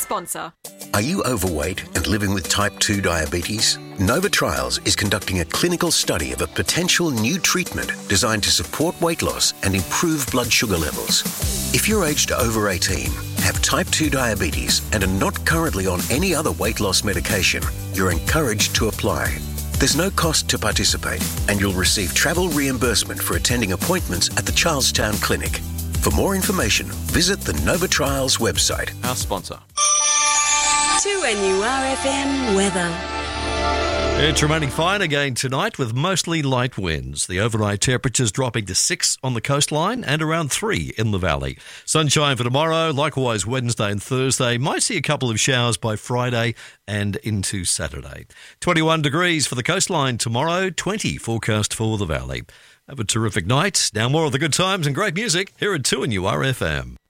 sponsor. Are you overweight and living with type 2 diabetes? Nova Trials is conducting a clinical study of a potential new treatment designed to support weight loss and improve blood sugar levels. If you're aged over 18, have type 2 diabetes and are not currently on any other weight loss medication, you're encouraged to apply. There's no cost to participate, and you'll receive travel reimbursement for attending appointments at the Charlestown Clinic. For more information, visit the Nova Trials website. Our sponsor. 2NURFM weather. It's remaining fine again tonight with mostly light winds. The overnight temperatures dropping to 6 on the coastline and around 3 in the valley. Sunshine for tomorrow, likewise Wednesday and Thursday. Might see a couple of showers by Friday and into Saturday. 21 degrees for the coastline tomorrow, 20 forecast for the valley. Have a terrific night. Now more of the good times and great music here at 2NURFM.